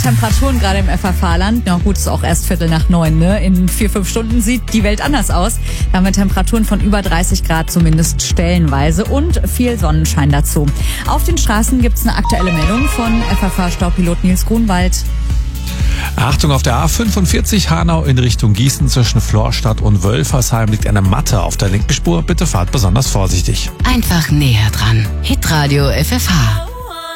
Temperaturen gerade im FFH-Land. Na gut, ist auch erst 8:45, ne? In 4-5 Stunden sieht die Welt anders aus. Da haben wir Temperaturen von über 30 Grad, zumindest stellenweise, und viel Sonnenschein dazu. Auf den Straßen gibt's eine aktuelle Meldung von FFH-Staupilot Nils Grunwald. Achtung, auf der A45 Hanau in Richtung Gießen zwischen Florstadt und Wölfersheim liegt eine Matte auf der linken Spur. Bitte fahrt besonders vorsichtig. Einfach näher dran. Hitradio FFH.